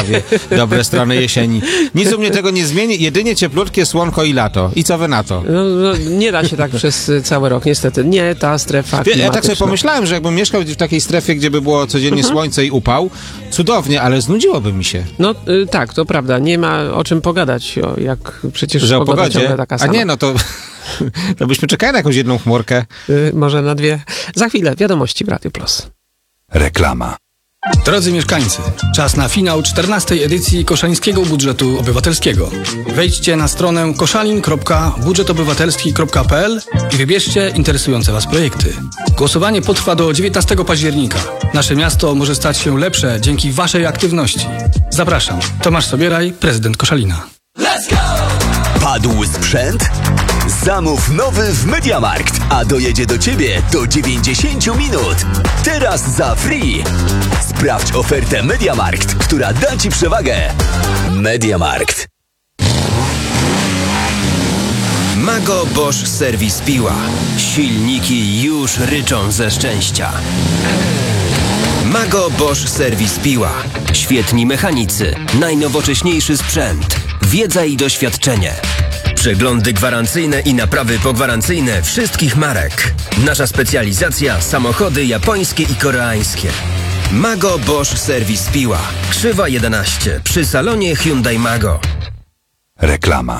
Warszawie dobre strony jesieni. Nic u mnie tego nie zmieni, jedynie cieplutkie słonko i lato. I co wy na to? No, nie da się tak przez cały rok, niestety. Nie ta strefa klimatyczna. Ja tak sobie pomyślałem, że jakbym mieszkał w takiej strefie, gdzie by było codziennie słońce i upał, cudownie, ale znudziłoby mi się. No tak, to prawda. Nie ma o czym pogadać, jak przecież Że o pogoda pogodzie? ciągle taka A sama. nie, no to... To byśmy czekali na jakąś jedną chmurkę. Może na dwie. Za chwilę, wiadomości w Radio Plus. Reklama. Drodzy mieszkańcy, czas na finał 14. edycji Koszalinskiego Budżetu Obywatelskiego. Wejdźcie na stronę koszalin.budżetobywatelski.pl i wybierzcie interesujące Was projekty. Głosowanie potrwa do 19 października. Nasze miasto może stać się lepsze dzięki Waszej aktywności. Zapraszam. Tomasz Sobieraj, prezydent Koszalina. Padł sprzęt? Zamów nowy w MediaMarkt, a dojedzie do Ciebie do 90 minut. Teraz za free. Sprawdź ofertę MediaMarkt, która da Ci przewagę. MediaMarkt. Mago Bosch Service Piła. Silniki już ryczą ze szczęścia. Mago Bosch Service Piła. Świetni mechanicy, najnowocześniejszy sprzęt, wiedza i doświadczenie. Przeglądy gwarancyjne i naprawy pogwarancyjne wszystkich marek. Nasza specjalizacja: samochody japońskie i koreańskie. Mago Bosch Service Piła. Krzywa 11 przy salonie Hyundai Mago. Reklama.